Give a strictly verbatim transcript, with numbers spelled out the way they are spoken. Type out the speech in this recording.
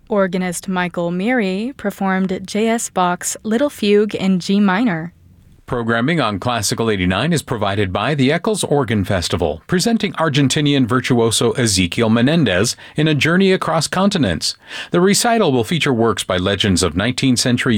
Organist Michael Meary performed J S. Bach's Little Fugue in G minor. Programming on Classical eighty-nine is provided by the Eccles Organ Festival, presenting Argentinian virtuoso Ezequiel Menendez in a journey across continents. The recital will feature works by legends of nineteenth century